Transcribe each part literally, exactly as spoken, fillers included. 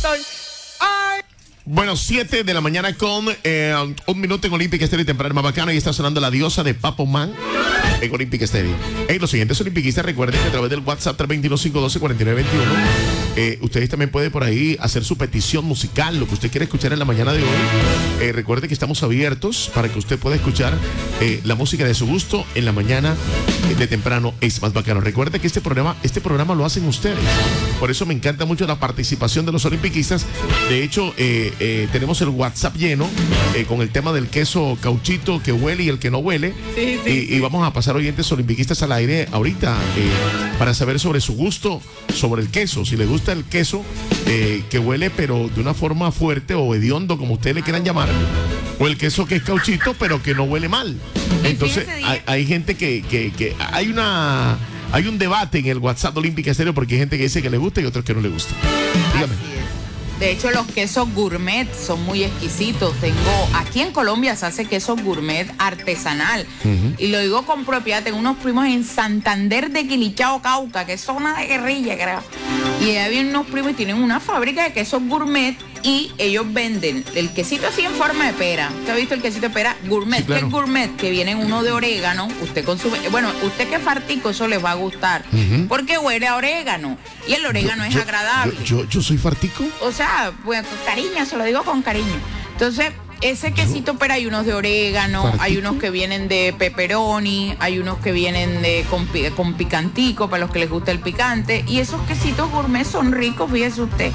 estoy. Ay. Bueno, siete de la mañana con eh, un minuto en Olympic Stereo temprano más bacano y está sonando La Diosa de Papo Man en Olympic Stereo. Hey, los siguientes olimpiquistas, recuerden que a través del WhatsApp tres dos uno, cinco uno dos, cuatro nueve dos uno eh, ustedes también pueden por ahí hacer su petición musical, lo que usted quiere escuchar en la mañana de hoy. Eh, recuerde que estamos abiertos para que usted pueda escuchar eh, la música de su gusto en la mañana eh, de temprano es más bacano. Recuerde que este programa, este programa lo hacen ustedes. Por eso me encanta mucho la participación de los olimpiquistas. De hecho, eh, Eh, tenemos el WhatsApp lleno eh, con el tema del queso cauchito que huele y el que no huele. Sí, sí, y, sí. y vamos a pasar oyentes olimpiquistas al aire ahorita eh, para saber sobre su gusto, sobre el queso. Si le gusta el queso eh, que huele pero de una forma fuerte o hediondo, como ustedes le quieran llamar, o el queso que es cauchito pero que no huele mal. Entonces hay, hay gente que, que, que hay una... Hay un debate en el WhatsApp de Olympic Stereo porque hay gente que dice que le gusta y otros que no le gusta. Dígame. Así es. De hecho, los quesos gourmet son muy exquisitos. Tengo, aquí en Colombia se hace queso gourmet artesanal. Uh-huh. Y lo digo con propiedad. Tengo unos primos en Santander de Quilichao, Cauca, que es zona de guerrilla, creo. Y allá vienen unos primos y tienen una fábrica de quesos gourmet y ellos venden el quesito así en forma de pera. ¿Usted ha visto el quesito de pera? Gourmet. Sí, claro. ¿Qué es gourmet? Que viene uno de orégano. Usted consume, bueno, usted que es fartico, eso les va a gustar. Uh-huh. Porque huele a orégano. Y el orégano yo, es yo, agradable. Yo, yo, yo soy fartico. O sea, pues con cariño, se lo digo con cariño. Entonces, ese quesito, pero hay unos de orégano, ¿fartico? Hay unos que vienen de pepperoni, hay unos que vienen de con, con picantico, para los que les gusta el picante. Y esos quesitos gourmet son ricos, fíjese usted.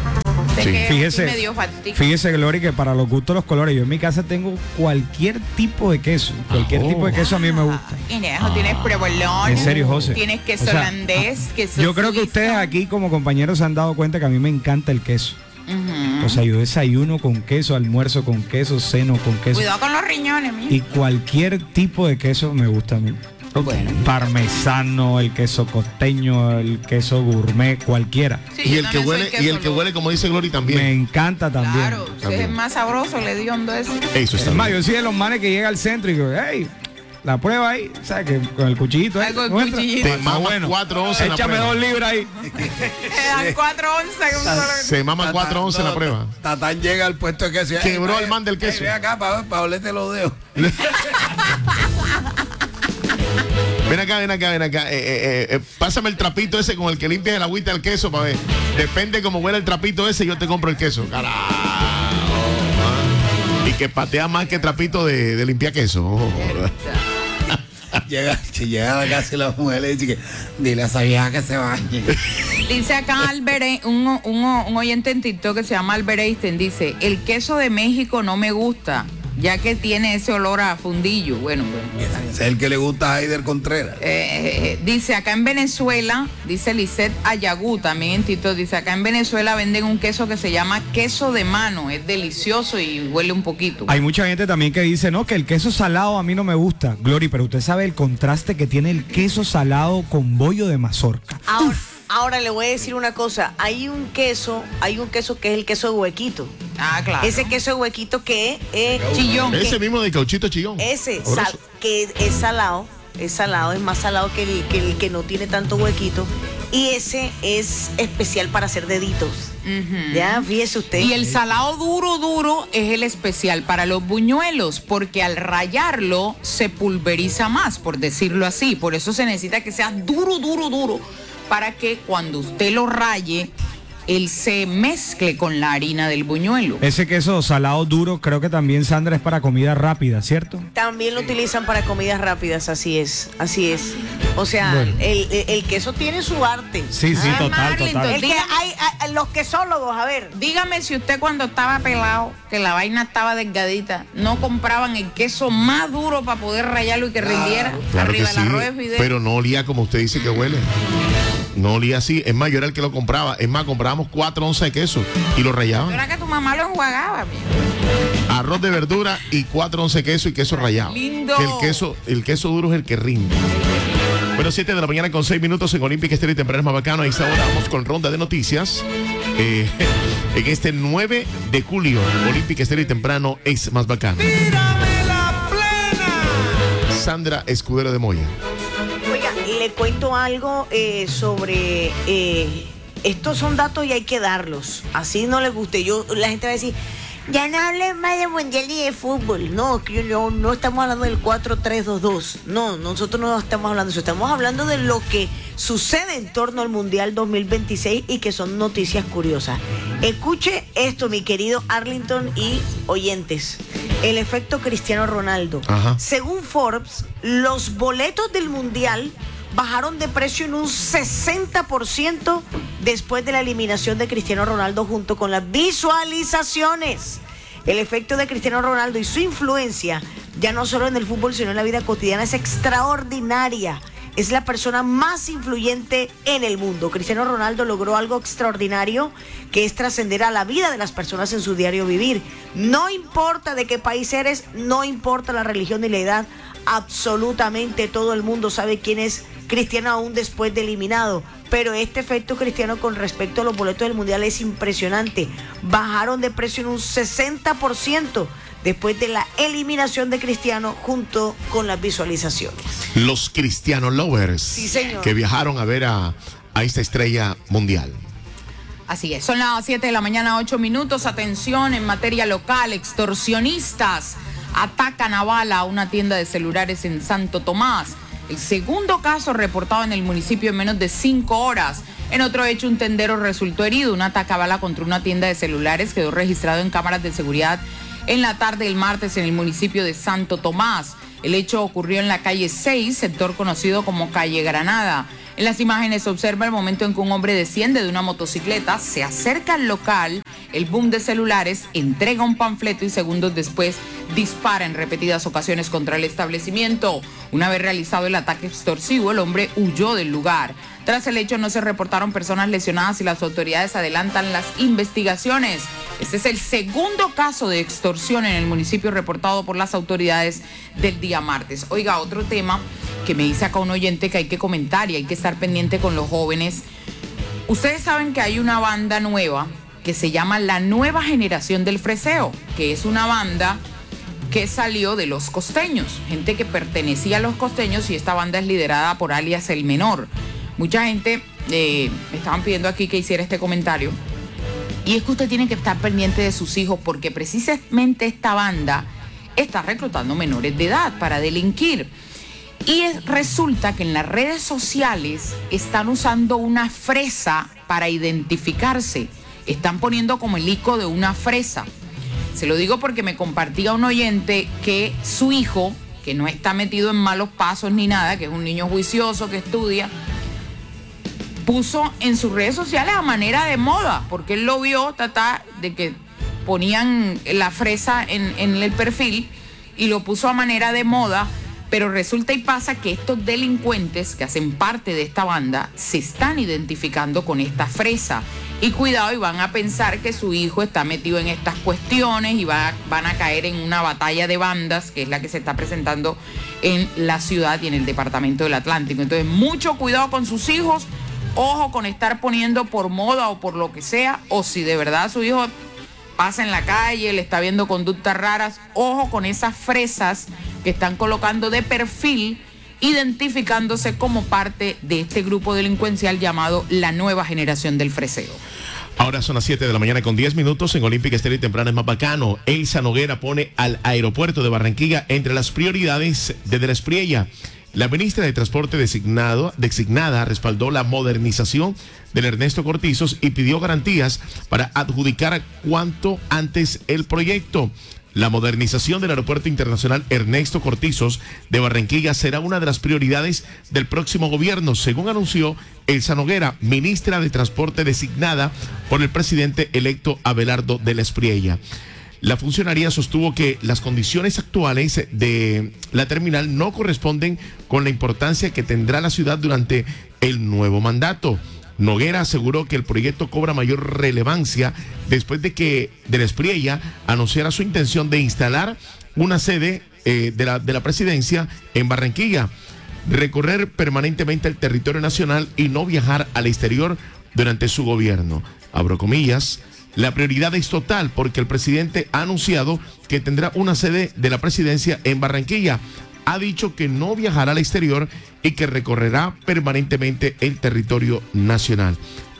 Sí. Fíjese, fíjese, Glory, que para los gustos los colores, yo en mi casa tengo cualquier tipo de queso. Cualquier oh. tipo de queso a mí me gusta. Ah, tienes provolone. En serio, José. Tienes queso o sea, holandés, queso yo creo suizo. Que ustedes aquí como compañeros se han dado cuenta que a mí me encanta el queso. Uh-huh. O sea, yo desayuno con queso, almuerzo con queso, ceno con queso. Cuidado con los riñones, mijo. Y cualquier tipo de queso me gusta a mí. Okay. Bueno. Parmesano, el queso costeño, el queso gourmet, cualquiera. Sí, y el que huele, y el que huele, como dice Glory, también. Me encanta también. Claro, también. Es más sabroso, le dio hondo eso. Eso está es más, yo soy de los manes que llega al centro y digo, hey, la prueba ahí, ¿sabes? Que con el cuchillito ahí. Con el cuchillito. Te mama bueno. cuatro once en la prueba. Échame dos libras ahí. Te dan cuatro once. Se mama cuatro once en la prueba. Tatán llega al puesto de queso. Quebró el man del queso. Ven acá para pa olerte los dedos. Ven acá, ven acá, ven acá. Eh, eh, eh, pásame el trapito ese con el que limpias el agüita del queso para ver. Depende cómo huele el trapito ese, yo te compro el queso. Carajo. Ah. Y que patea más que trapito de, de limpiar queso. Oh. Llega, llega a la casa y la mujer le dice que dile a esa vieja que se bañe. Dice acá Albert, un, un, un oyente en TikTok que se llama Albert Einstein, dice, el queso de México no me gusta, ya que tiene ese olor a fundillo. Bueno, bueno. Es el que le gusta a Aider Contreras. Eh, eh, dice, acá en Venezuela, dice Lisette Ayagú, también en TikTok, dice, acá en Venezuela venden un queso que se llama queso de mano, es delicioso y huele un poquito. Hay mucha gente también que dice, no, que el queso salado a mí no me gusta. Glory, pero usted sabe el contraste que tiene el queso salado con bollo de mazorca. Ahora, ahora le voy a decir una cosa, hay un queso, hay un queso que es el queso de huequito. Ah, claro. Ese queso de huequito que es chillón. Ese que, mismo de cauchito chillón. Ese, sal, que es salado, es salado, es más salado que el, que el que no tiene tanto huequito. Y ese es especial para hacer deditos. Uh-huh. Ya, fíjese usted. Y el salado duro, duro es el especial para los buñuelos, porque al rallarlo se pulveriza más, por decirlo así. Por eso se necesita que sea duro, duro, duro, para que cuando usted lo raye, él se mezcle con la harina del buñuelo. Ese queso salado duro creo que también, Sandra, es para comida rápida, ¿cierto? También lo utilizan para comidas rápidas, así es, así es. O sea, bueno. el, el, el queso tiene su arte. Sí, sí, ah, total, Marlington, total. El que hay, hay, los quesólogos, a ver. Dígame si usted cuando estaba pelado, que la vaina estaba delgadita, no compraban el queso más duro para poder rallarlo y que claro, rindiera claro arriba que del sí, arroz de fideo. Pero no olía como usted dice que huele. No olía así. Es más, yo era el que lo compraba. Es más, comprábamos cuatro onzas de queso y lo rayaban. Era que tu mamá lo enjuagaba, mía. Arroz de verdura y cuatro onzas de queso y queso rallado. Lindo. Que el queso, el queso duro es el que rinde. Bueno, siete de la mañana con seis minutos en Olympic Stereo temprano es más bacano. Ahí está, ahora vamos con ronda de noticias. Eh, en este nueve de julio, Olympic Stereo temprano es más bacano. ¡Tírame la plena! Sandra Escudero de Moya. Oiga, le cuento algo eh, sobre eh, estos son datos y hay que darlos. Así no les guste. Yo, la gente va a decir, ya no hables más de mundial y de fútbol. No, que no, no estamos hablando del cuatro tres dos dos. No, nosotros no estamos hablando de eso. Estamos hablando de lo que sucede en torno al Mundial dos mil veintiséis y que son noticias curiosas. Escuche esto, mi querido Arlington y oyentes. El efecto Cristiano Ronaldo. Ajá. Según Forbes, los boletos del Mundial bajaron de precio en un sesenta por ciento después de la eliminación de Cristiano Ronaldo junto con las visualizaciones. El efecto de Cristiano Ronaldo y su influencia, ya no solo en el fútbol, sino en la vida cotidiana, es extraordinaria. Es la persona más influyente en el mundo. Cristiano Ronaldo logró algo extraordinario, que es trascender a la vida de las personas en su diario vivir. No importa de qué país eres, no importa la religión ni la edad, absolutamente todo el mundo sabe quién es Cristiano aún después de eliminado. Pero este efecto Cristiano con respecto a los boletos del Mundial es impresionante. Bajaron de precio en un sesenta por ciento después de la eliminación de Cristiano junto con las visualizaciones. Los Cristiano Lovers, sí, señor, que viajaron a ver a, a esta estrella mundial. Así es, son las siete de la mañana, ocho minutos. Atención, en materia local, extorsionistas atacan a bala a una tienda de celulares en Santo Tomás. El segundo caso reportado en el municipio en menos de cinco horas. En otro hecho, un tendero resultó herido. Un ataque a bala contra una tienda de celulares quedó registrado en cámaras de seguridad en la tarde del martes en el municipio de Santo Tomás. El hecho ocurrió en la calle seis, sector conocido como calle Granada. En las imágenes se observa el momento en que un hombre desciende de una motocicleta, se acerca al local, el boom de celulares, entrega un panfleto y segundos después dispara en repetidas ocasiones contra el establecimiento. Una vez realizado el ataque extorsivo, el hombre huyó del lugar. Tras el hecho no se reportaron personas lesionadas y las autoridades adelantan las investigaciones. Este es el segundo caso de extorsión en el municipio reportado por las autoridades del día martes. Oiga, otro tema que me dice acá un oyente que hay que comentar y hay que estar pendiente con los jóvenes. Ustedes saben que hay una banda nueva que se llama La Nueva Generación del Freseo, que es una banda que salió de Los Costeños, gente que pertenecía a Los Costeños, y esta banda es liderada por alias El Menor. Mucha gente eh, me estaban pidiendo aquí que hiciera este comentario, y es que usted tiene que estar pendiente de sus hijos, porque precisamente esta banda está reclutando menores de edad para delinquir. Y es, resulta que en las redes sociales están usando una fresa para identificarse. Están poniendo como el icono de una fresa. Se lo digo porque me compartía un oyente que su hijo, que no está metido en malos pasos ni nada, que es un niño juicioso que estudia, puso en sus redes sociales a manera de moda, porque él lo vio tratar de que ponían la fresa en, en el perfil y lo puso a manera de moda. Pero resulta y pasa que estos delincuentes que hacen parte de esta banda se están identificando con esta fresa. Y cuidado, y van a pensar que su hijo está metido en estas cuestiones y va, van a caer en una batalla de bandas, que es la que se está presentando en la ciudad y en el departamento del Atlántico. Entonces, mucho cuidado con sus hijos, ojo con estar poniendo por moda o por lo que sea, o si de verdad su hijo pasa en la calle, le está viendo conductas raras, ojo con esas fresas que están colocando de perfil, identificándose como parte de este grupo delincuencial llamado La Nueva Generación del Freseo. Ahora son las siete de la mañana con diez minutos. En Olímpica Estéreo y Temprano es más bacano. Elsa Noguera pone al aeropuerto de Barranquilla entre las prioridades de De la Espriella. La ministra de Transporte designado, designada respaldó la modernización del Ernesto Cortizos y pidió garantías para adjudicar cuanto antes el proyecto. La modernización del Aeropuerto Internacional Ernesto Cortizos de Barranquilla será una de las prioridades del próximo gobierno, según anunció Elsa Noguera, ministra de Transporte designada por el presidente electo Abelardo de la Espriella. La funcionaria sostuvo que las condiciones actuales de la terminal no corresponden con la importancia que tendrá la ciudad durante el nuevo mandato. Noguera aseguró que el proyecto cobra mayor relevancia después de que de la Espriella anunciara su intención de instalar una sede eh, de, la, de la presidencia en Barranquilla, recorrer permanentemente el territorio nacional y no viajar al exterior durante su gobierno. Abro comillas. La prioridad es total porque el presidente ha anunciado que tendrá una sede de la presidencia en Barranquilla. Ha dicho que no viajará al exterior y que recorrerá permanentemente el territorio nacional.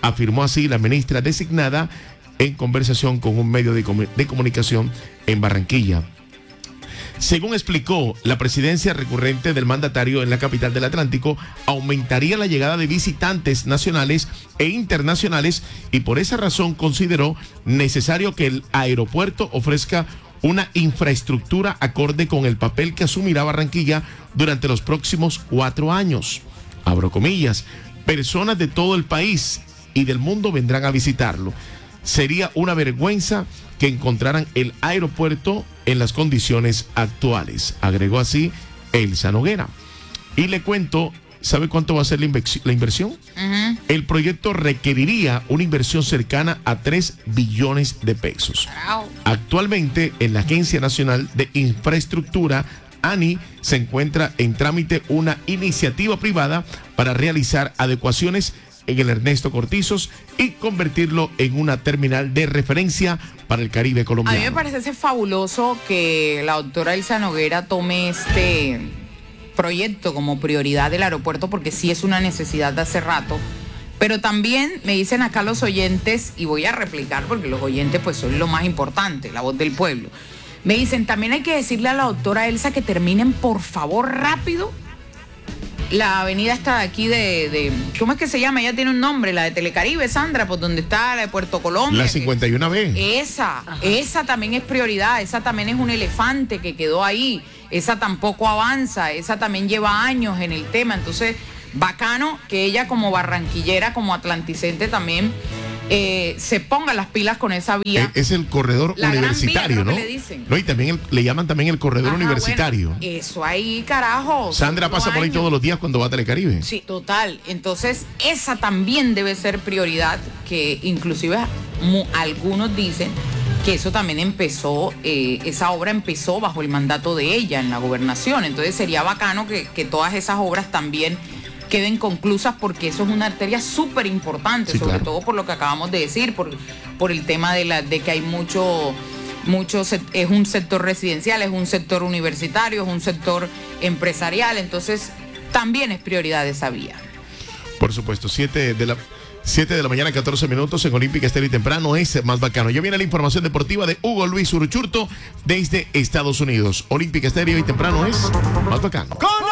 afirmó así la ministra designada en conversación con un medio de, com- de comunicación en Barranquilla. Según explicó, la presidencia recurrente del mandatario en la capital del Atlántico aumentaría la llegada de visitantes nacionales e internacionales y por esa razón consideró necesario que el aeropuerto ofrezca una infraestructura acorde con el papel que asumirá Barranquilla durante los próximos cuatro años. Abro comillas, personas de todo el país y del mundo vendrán a visitarlo. Sería una vergüenza que encontraran el aeropuerto en las condiciones actuales, agregó así Elsa Noguera. Y le cuento, ¿sabe cuánto va a ser la, inve- la inversión? Uh-huh. El proyecto requeriría una inversión cercana a tres billones de pesos. Wow. Actualmente, en la Agencia Nacional de Infraestructura, ANI, se encuentra en trámite una iniciativa privada para realizar adecuaciones en el Ernesto Cortizos y convertirlo en una terminal de referencia para el Caribe colombiano. A mí me parece fabuloso que la doctora Elsa Noguera tome este proyecto como prioridad del aeropuerto, porque sí es una necesidad de hace rato. Pero también me dicen acá los oyentes, y voy a replicar porque los oyentes pues son lo más importante, la voz del pueblo. Me dicen, también hay que decirle a la doctora Elsa que terminen por favor rápido la avenida está de aquí de, de, ¿cómo es que se llama? Ella tiene un nombre, la de Telecaribe, Sandra, por donde está la de Puerto Colombia. La cincuenta y una B. Esa, Ajá. esa también es prioridad, esa también es un elefante que quedó ahí, esa tampoco avanza, esa también lleva años en el tema, entonces bacano que ella como barranquillera, como atlanticente también eh, se ponga las pilas con esa vía. Es, es el corredor la universitario, vía, ¿no? Le, dicen. No, y también el, le llaman también el corredor Ajá, universitario. Bueno, eso ahí, carajo. Sandra pasa años. por ahí todos los días cuando va a Telecaribe. Sí, total. Entonces, esa también debe ser prioridad, que inclusive mu, algunos dicen que eso también empezó, eh, esa obra empezó bajo el mandato de ella en la gobernación. Entonces sería bacano que, que todas esas obras también queden conclusas, porque eso es una arteria súper importante, sí, sobre claro. todo por lo que acabamos de decir, por, por el tema de, la, de que hay mucho, mucho, es un sector residencial, es un sector universitario, es un sector empresarial, entonces también es prioridad esa vía. Por supuesto, siete de la... siete de la mañana, catorce minutos en Olímpica Estéreo y temprano es más bacano. Ya viene la información deportiva de Hugo Luis Uruchurto desde Estados Unidos. Olímpica Estéreo y temprano es más bacano. ¡Con